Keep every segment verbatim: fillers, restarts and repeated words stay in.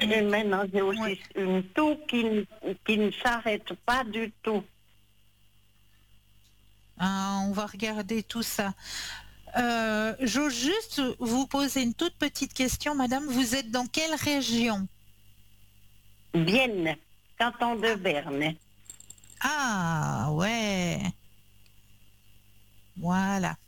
et maintenant j'ai aussi Ouais. une toux qui, n- qui ne s'arrête pas du tout. Ah, on va regarder tout ça. Euh, j'ose juste vous poser une toute petite question, madame. Vous êtes dans quelle région? Vienne, canton de Berne. Ah, ouais. Voilà.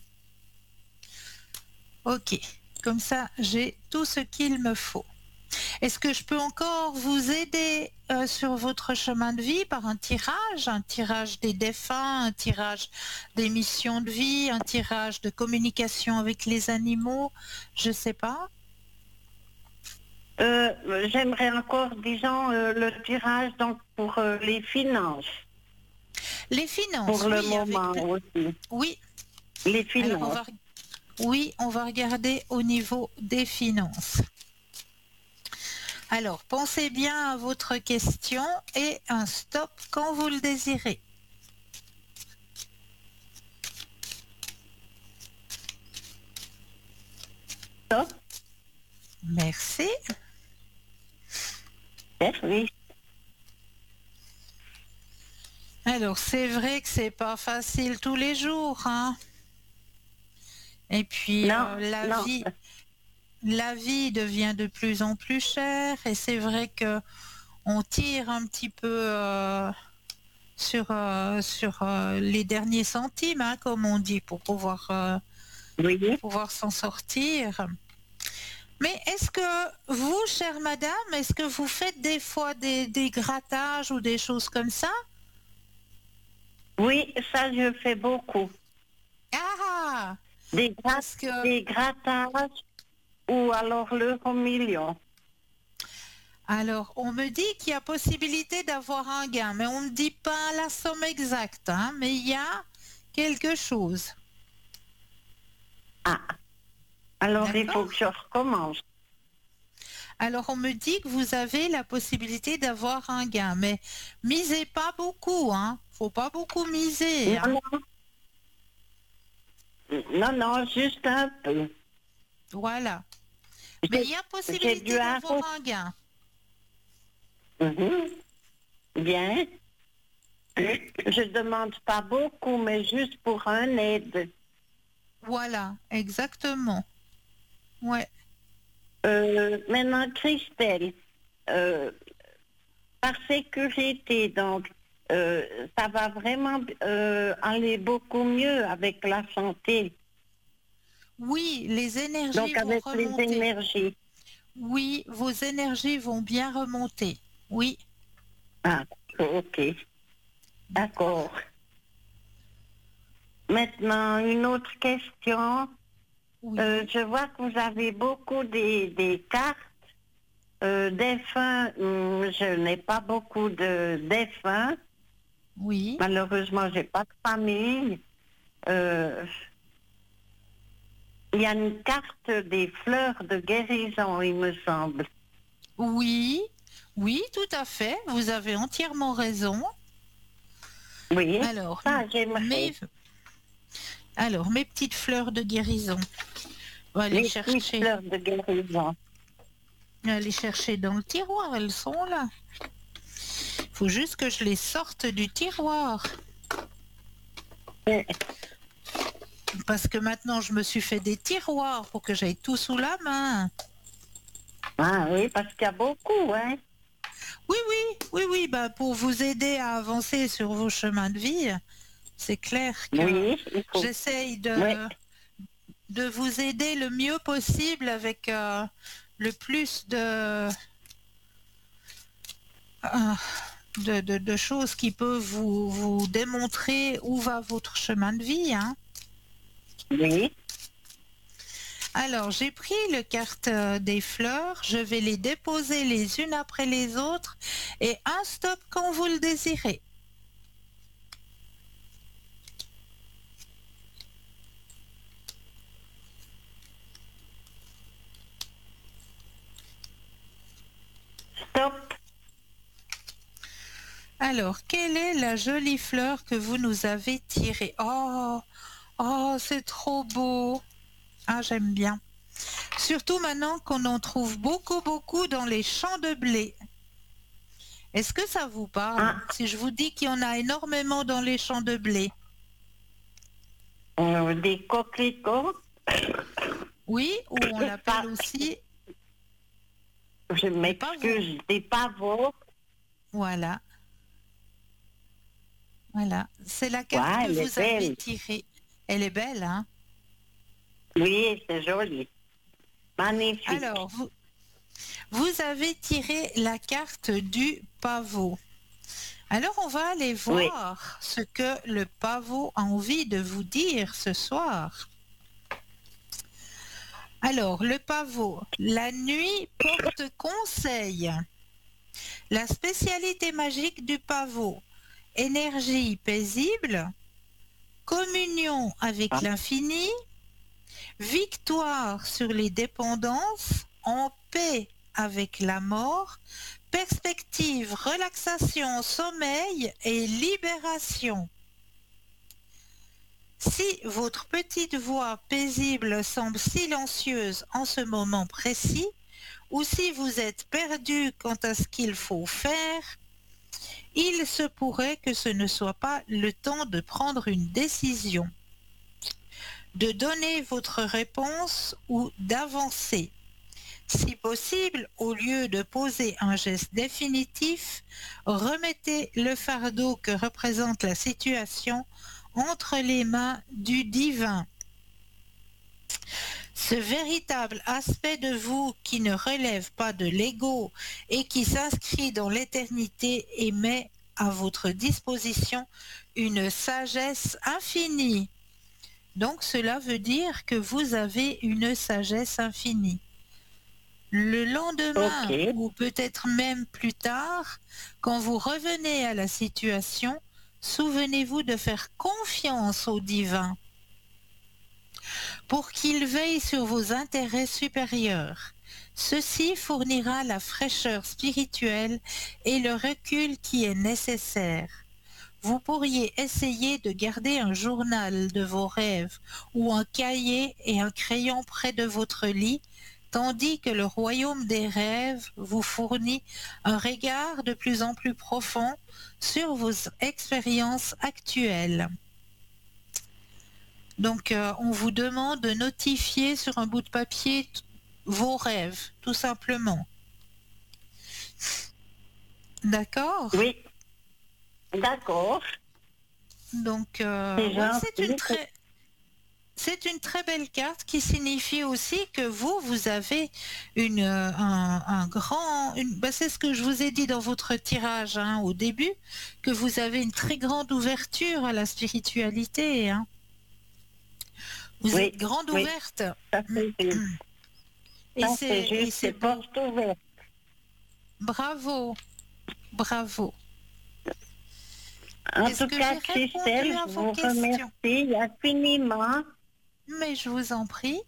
Ok. Comme ça, j'ai tout ce qu'il me faut. Est-ce que je peux encore vous aider euh, sur votre chemin de vie par un tirage, un tirage des défunts, un tirage des missions de vie, un tirage de communication avec les animaux? Je sais pas. Euh, J'aimerais encore, disons, euh, le tirage donc pour euh, les finances, Les pour finances, le oui, avec moment pla- aussi. oui. Les Alors on finances. va oui, on va regarder au niveau des finances. Alors, pensez bien à votre question et un stop quand vous le désirez. Top, Merci. service. Alors, c'est vrai que c'est pas facile tous les jours, hein. Et puis, Non, euh, la non. vie, la vie devient de plus en plus chère et c'est vrai que on tire un petit peu euh, sur, euh, sur euh, les derniers centimes, hein, comme on dit, pour pouvoir, euh, Oui. pouvoir s'en sortir. Mais est-ce que vous, chère madame, est-ce que vous faites des fois des, des grattages ou des choses comme ça? Oui, ça je fais beaucoup. Ah, Des, grat parce que, des grattages ou alors l'euro million. alors, on me dit qu'il y a possibilité d'avoir un gain, mais on ne dit pas la somme exacte, hein, mais il y a quelque chose. Ah, alors il faut D'accord? que je recommence. Alors, on me dit que vous avez la possibilité d'avoir un gain, mais misez pas beaucoup, hein. Faut pas beaucoup miser, Non, hein. non, non, non, juste un peu. Voilà. Mais il J'ai y a j'ai dû possibilité d'avoir arrêter. un gain. Mhm. Bien. Je demande pas beaucoup, mais juste pour un aide. Voilà, exactement. Ouais. Euh, maintenant, Christelle, euh, par sécurité, donc, euh, ça va vraiment euh, aller beaucoup mieux avec la santé, Oui, les énergies donc vont avec les remonter. énergies. Oui, vos énergies vont bien remonter. Oui, Ah, ok, d'accord. d'accord. Maintenant, une autre question. Euh, Oui, je vois que vous avez beaucoup des, des cartes. Euh, défunts, hum, je n'ai pas beaucoup de défunts. oui, Malheureusement, j'ai pas de famille. Euh, Il y a une carte des fleurs de guérison, il me semble. oui, oui, tout à fait. Vous avez entièrement raison. Oui, Alors, m- ça j'aimerais. mes, alors, mes petites fleurs de guérison. On va aller Les petites chercher, fleurs de guérison. on va aller chercher dans le tiroir. Elles sont là. Faut juste que je les sorte du tiroir. Euh, Parce que maintenant, je me suis fait des tiroirs pour que j'aille tout sous la main. Ah oui, parce qu'il y a beaucoup, hein. Oui, oui, oui, oui, bah pour vous aider à avancer sur vos chemins de vie, c'est clair que Oui, il faut. j'essaye Oui, de, de vous aider le mieux possible avec euh, le plus de, euh, de, de- de choses qui peuvent vous, vous démontrer où va votre chemin de vie, hein. oui. Alors, j'ai pris le carte euh, des fleurs, je vais les déposer les unes après les autres et un stop quand vous le désirez. Stop. Alors, quelle est la jolie fleur que vous nous avez tirée? Oh, oh, c'est trop beau. Ah, j'aime bien. Surtout maintenant qu'on en trouve beaucoup, beaucoup dans les champs de blé. Est-ce que ça vous parle Ah, si je vous dis qu'il y en a énormément dans les champs de blé? euh, des coquelicots. Oui, ou on l'appelle Pas- aussi Je m'excuse, des pavots. voilà. Voilà, c'est la carte Ouais, que elle est vous avez belle. tirée. Elle est belle, hein? Oui, c'est joli. Magnifique. Alors, vous, vous avez tiré la carte du pavot. Alors, on va aller Oui. voir ce que le pavot a envie de vous dire ce soir. Alors, le pavot, la nuit porte conseil. La spécialité magique du pavot, énergie paisible, communion avec Ah. l'infini, victoire sur les dépendances, en paix avec la mort, perspective, relaxation, sommeil et libération. Si votre petite voix paisible semble silencieuse en ce moment précis, ou si vous êtes perdu quant à ce qu'il faut faire, il se pourrait que ce ne soit pas le temps de prendre une décision, de donner votre réponse ou d'avancer. Si possible, au lieu de poser un geste définitif, remettez le fardeau que représente la situation entre les mains du divin. Ce véritable aspect de vous qui ne relève pas de l'ego et qui s'inscrit dans l'éternité et met à votre disposition une sagesse infinie. Donc cela veut dire que vous avez une sagesse infinie. Le lendemain, Ok. ou peut-être même plus tard, quand vous revenez à la situation, souvenez-vous de faire confiance au divin pour qu'il veille sur vos intérêts supérieurs. Ceci fournira la fraîcheur spirituelle et le recul qui est nécessaire. Vous pourriez essayer de garder un journal de vos rêves ou un cahier et un crayon près de votre lit, tandis que le royaume des rêves vous fournit un regard de plus en plus profond sur vos expériences actuelles. Donc, euh, on vous demande de notifier sur un bout de papier t- vos rêves, tout simplement. D'accord? Oui. D'accord. Donc, euh, C'est ouais, c'est une gentil. très, c'est une très belle carte qui signifie aussi que vous, vous avez une, euh, un, un grand, une, bah, c'est ce que je vous ai dit dans votre tirage hein, au début, que vous avez une très grande ouverture à la spiritualité. Hein. Vous Oui. êtes grande Oui. ouverte. Ça c'est juste. Et Ça c'est c'est, et juste. c'est C'est beau. porte ouverte. Bravo, bravo. En Est-ce tout que cas, j'ai répondu Christelle, à je vos vous questions? remercie infiniment. Mais je vous en prie.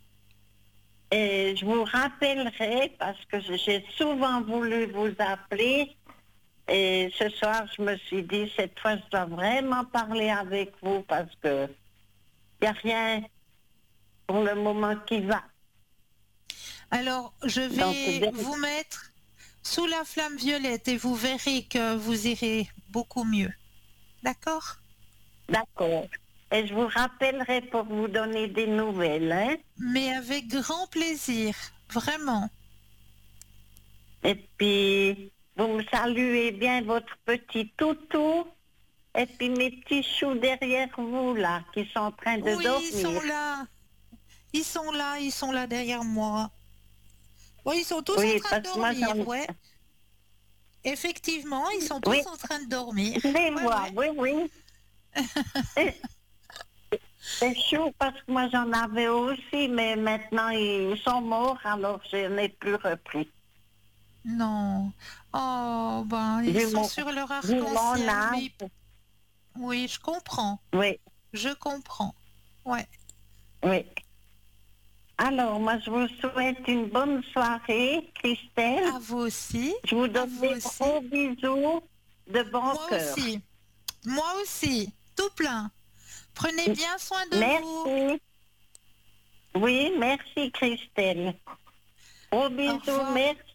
Et je vous rappellerai parce que j'ai souvent voulu vous appeler. Et ce soir, je me suis dit, cette fois, je dois vraiment parler avec vous parce que il n'y a rien pour le moment qui va. Alors, je Donc, vais vous mettre sous la flamme violette et vous verrez que vous irez beaucoup mieux. D'accord? d'accord. Et je vous rappellerai pour vous donner des nouvelles. Hein? Mais avec grand plaisir, vraiment. Et puis, vous me saluez bien votre petit toutou. Et puis mes petits choux derrière vous, là, qui sont en train de Oui, ils sont dormir. là. Ils sont là, ils sont là derrière moi. Oui, ils sont tous en Oui, train de parce que moi, dormir, j'en... ouais. Effectivement, ils sont tous Oui, en train de dormir. je les Ouais, vois, ouais. oui, oui. Et c'est chaud parce que moi, j'en avais aussi, mais maintenant, ils sont morts, alors je n'ai plus repris. Non. Oh, ben, ils Vu sont mon, sur leur vu mon arc-en-ciel, âge, mais oui, je comprends. oui, Je comprends. Ouais. oui. Alors, moi, je vous souhaite une bonne soirée, Christelle. À vous aussi. Je vous À donne vous des aussi. gros bisous de bon Moi cœur. aussi. Moi aussi. Tout plein. Prenez bien soin de vous. Merci. Oui, merci Christelle. Gros bisous, revoir. merci.